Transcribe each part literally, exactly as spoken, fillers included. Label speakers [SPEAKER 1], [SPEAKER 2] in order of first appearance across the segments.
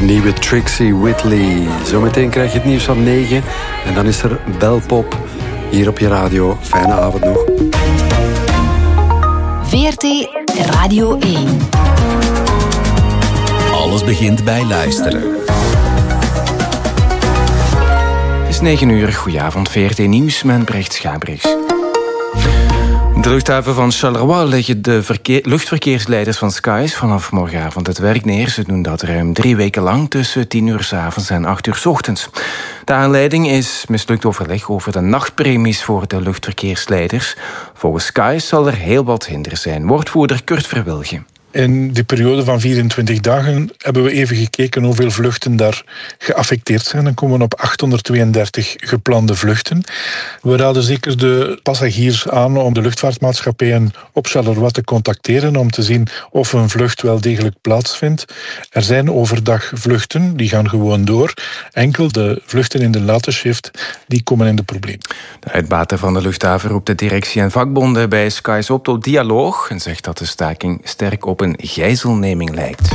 [SPEAKER 1] nieuwe Trixie Whitley. Zometeen krijg je het nieuws van negen. En dan is er Belpop hier op je radio. Fijne avond nog.
[SPEAKER 2] V R T Radio één.
[SPEAKER 3] Alles begint bij luisteren.
[SPEAKER 4] Het is negen uur. Goedenavond, V R T Nieuws met Brecht Schabriks. Op de luchthaven van Charleroi leggen de verkeer, luchtverkeersleiders van Skies vanaf morgenavond het werk neer. Ze doen dat ruim drie weken lang tussen tien uur 's avonds en acht uur 's ochtends. De aanleiding is mislukt overleg over de nachtpremies voor de luchtverkeersleiders. Volgens Skies zal er heel wat hinder zijn. Woordvoerder Kurt Verwilgen.
[SPEAKER 5] In die periode van vierentwintig dagen hebben we even gekeken hoeveel vluchten daar geaffecteerd zijn. Dan komen we op achthonderdtweeëndertig geplande vluchten. We raden zeker de passagiers aan om de luchtvaartmaatschappijen op Charleroi te contacteren om te zien of een vlucht wel degelijk plaatsvindt. Er zijn overdag vluchten, die gaan gewoon door. Enkel de vluchten in de late shift, die komen in de problemen.
[SPEAKER 4] De uitbater van de luchthaven roept de directie en vakbonden bij Skies op tot dialoog en zegt dat de staking sterk op een gijzelneming lijkt.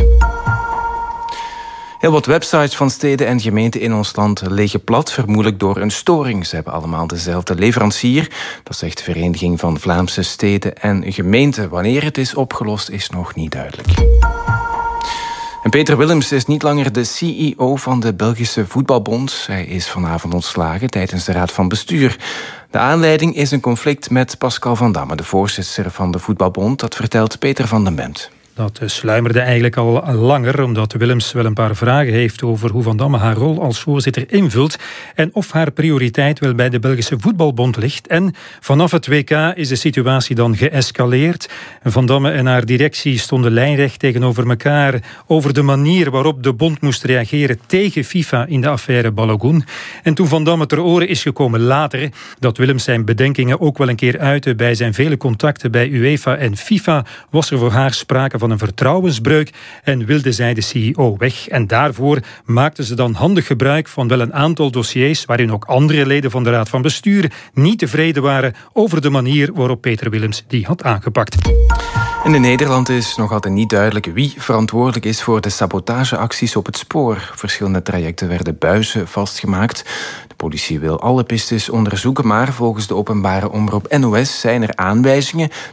[SPEAKER 4] Heel wat websites van steden en gemeenten in ons land liggen plat, vermoedelijk door een storing. Ze hebben allemaal dezelfde leverancier. Dat zegt de Vereniging van Vlaamse Steden en Gemeenten. Wanneer het is opgelost, is nog niet duidelijk. En Peter Willems is niet langer de C E O van de Belgische Voetbalbond. Hij is vanavond ontslagen tijdens de Raad van Bestuur. De aanleiding is een conflict met Pascal Van Damme, de voorzitter van de Voetbalbond. Dat vertelt Peter van den Bemt.
[SPEAKER 6] Dat sluimerde eigenlijk al langer, omdat Willems wel een paar vragen heeft over hoe Van Damme haar rol als voorzitter invult en of haar prioriteit wel bij de Belgische Voetbalbond ligt. En vanaf het W K is de situatie dan geëscaleerd. Van Damme en haar directie stonden lijnrecht tegenover elkaar over de manier waarop de bond moest reageren tegen FIFA in de affaire Balogun. En toen Van Damme ter oren is gekomen later dat Willems zijn bedenkingen ook wel een keer uitte bij zijn vele contacten bij UEFA en FIFA, was er voor haar sprake van een vertrouwensbreuk en wilde zij de C E O weg. En daarvoor maakten ze dan handig gebruik van wel een aantal dossiers waarin ook andere leden van de Raad van Bestuur niet tevreden waren over de manier waarop Peter Willems die had aangepakt.
[SPEAKER 4] En in Nederland is nog altijd niet duidelijk wie verantwoordelijk is voor de sabotageacties op het spoor. Op verschillende trajecten werden buizen vastgemaakt. De politie wil alle pistes onderzoeken, maar volgens de openbare omroep N O S zijn er aanwijzingen